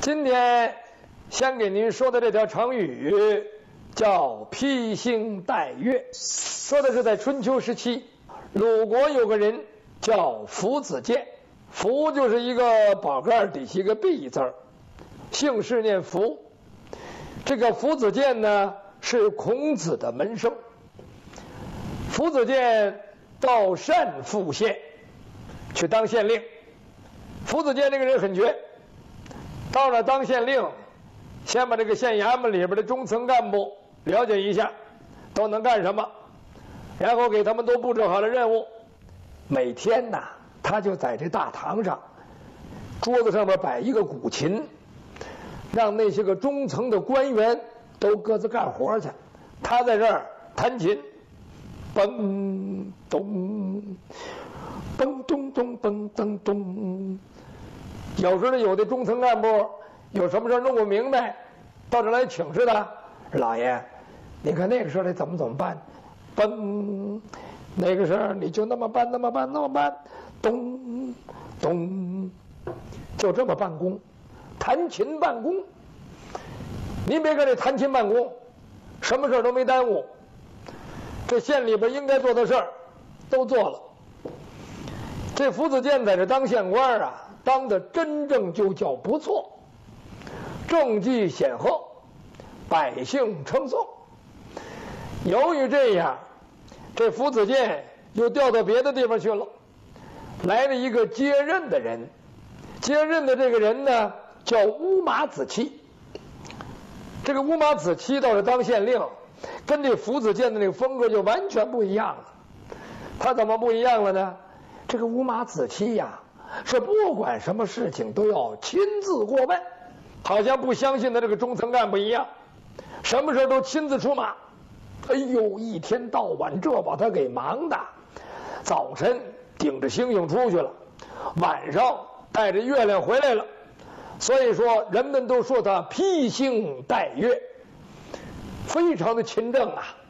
今天先给您说的这条成语叫披星戴月，说的是在春秋时期，鲁国有个人叫苻子建，苻就是一个宝盖底下一个毕字儿，姓氏念苻。这个苻子建呢是孔子的门生。苻子建到单父县去当县令。苻子建这个人很绝，到了当县令，先把这个县衙门里边的中层干部了解一下，都能干什么，然后给他们都布置好了任务。每天呐，他就在这大堂上，桌子上面摆一个古琴，让那些个中层的官员都各自干活去，他在这儿弹琴，嘣咚，嘣咚咚，嘣咚咚。有时候有的中层干部有什么事弄不明白，到这来请示他，老爷，你看那个事儿得怎么办？嘣，那个事儿你就那么办，那么办，那么办，咚咚，就这么办公，弹琴办公。您别看这弹琴办公，什么事儿都没耽误，这县里边应该做的事儿都做了。这苻子建在这当县官啊，当的真正就叫不错，政绩显赫，百姓称颂。由于这样，这苻子建又调到别的地方去了，来了一个接任的人，接任的这个人呢叫乌马子期。这个乌马子期到这当县令，跟这苻子建的那个风格就完全不一样了。他怎么不一样了呢？这个乌马子期呀，是不管什么事情都要亲自过问，好像不相信的这个中层干部一样，什么事都亲自出马。哎呦，一天到晚这把他给忙的，早晨顶着星星出去了，晚上带着月亮回来了，所以说人们都说他披星戴月，非常的勤政啊。